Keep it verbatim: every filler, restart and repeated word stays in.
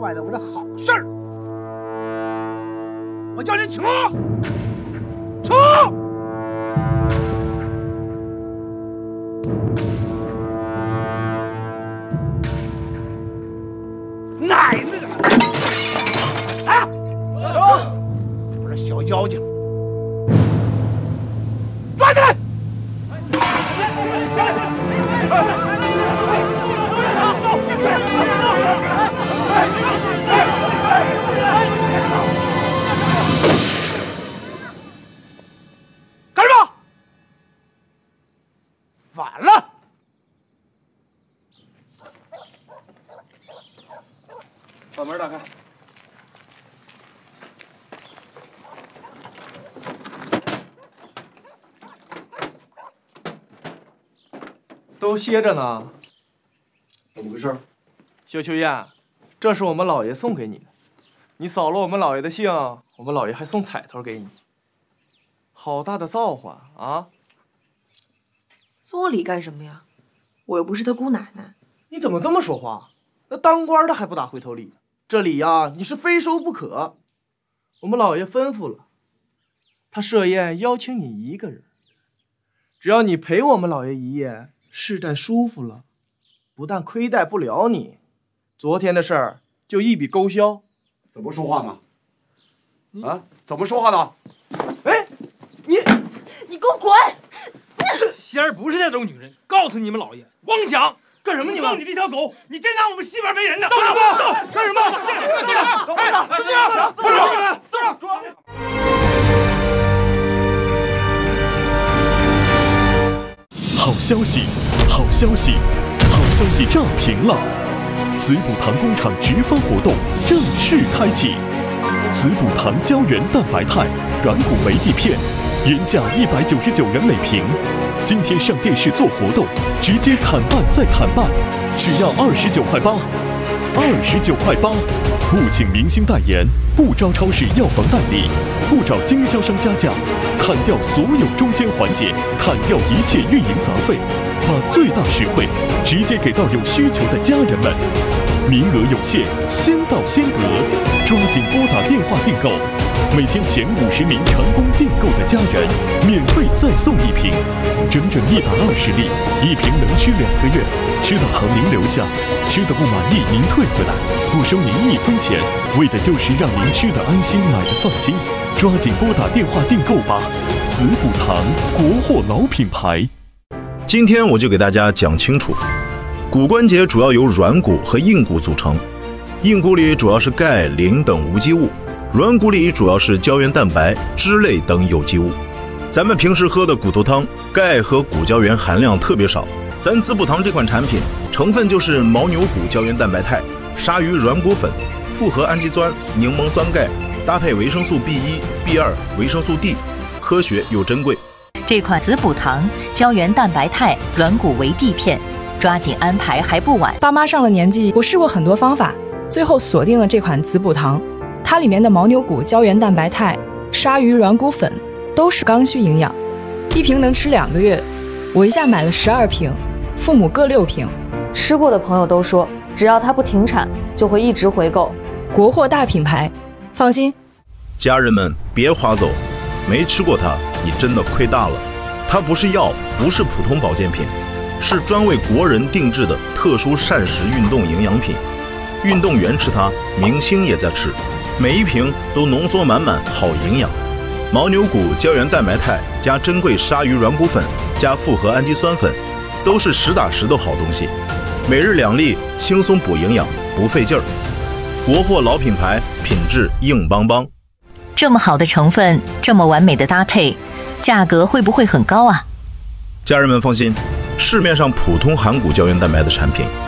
坏了我的好事儿。我叫你出，出！奶奶的！啊！我这小妖精，抓起来！干什么？反了！ 把门打开。 都歇着呢。 怎么回事？ 秀秋燕，这是我们老爷送给你的，你扫了我们老爷的兴，我们老爷还送彩头给你。好大的造化啊！ 送我礼干什么呀？我又不是他姑奶奶。 你怎么这么说话？那当官的还不打回头礼？这礼呀，你是非收不可。我们老爷吩咐了，他设宴邀请你一个人，只要你陪我们老爷一夜，事待舒服了，不但亏待不了你，昨天的事儿就一笔勾销。 怎么说话呢？啊？怎么说话呢？ 哎，你你给我滚！ 仙儿不是那种女人，告诉你们老爷，妄想干什么？你们放你这条狗，你真当我们西边没人呢？ 走什么？干什么？ 走！哎，就这样，不是，坐着，坐着。 好消息，好消息，好消息炸屏了！子补堂工厂直发活动正式开启，子补堂胶原蛋白肽软骨维 D 片，原价一百九十九元每瓶，今天上电视做活动，直接砍半再砍半，只要二十九块八，二十九块八，不请明星代言，不招超市药房代理，不找经销商加价，砍掉所有中间环节，砍掉一切运营杂费，把最大实惠直接给到有需求的家人们。名额有限，先到先得，抓紧拨打电话订购。每天前五十名成功订购的家人，免费再送一瓶，整整一百二十粒，一瓶能吃两个月。吃的好您留下，吃的不满意您退回来，不收您一分钱，为的就是让您吃的安心，买的放心。抓紧拨打电话订购吧！子补堂，国货老品牌。 今天我就给大家讲清楚，骨关节主要由软骨和硬骨组成，硬骨里主要是钙、磷等无机物，软骨里主要是胶原蛋白、脂类等有机物。咱们平时喝的骨头汤，钙和骨胶原含量特别少。咱子补堂这款产品成分就是牦牛骨胶原蛋白肽、鲨鱼软骨粉、复合氨基酸、柠檬酸钙，搭配维生素 B 一、B 二、维生素 D， 科学又珍贵。 这款子补堂胶原蛋白肽软骨维 D 片，抓紧安排还不晚。 爸妈上了年纪，我试过很多方法，最后锁定了这款子补堂。它里面的牦牛骨胶原蛋白肽、鲨鱼软骨粉都是刚需营养，一瓶能吃两个月。我一下买了十二瓶，父母各六瓶。 吃过的朋友都说，只要它不停产，就会一直回购。 国货大品牌，放心。 家人们别划走，没吃过它，你真的亏大了。它不是药，不是普通保健品，是专为国人定制的特殊膳食运动营养品。运动员吃它，明星也在吃，每一瓶都浓缩满满好营养。牦牛骨胶原蛋白肽加珍贵鲨鱼软骨粉加复合氨基酸粉，都是实打实的好东西。每日两粒，轻松补营养，不费劲儿。国货老品牌，品质硬邦邦。 这么好的成分，这么完美的搭配，价格会不会很高啊？ 家人们放心，市面上普通含骨胶原蛋白的产品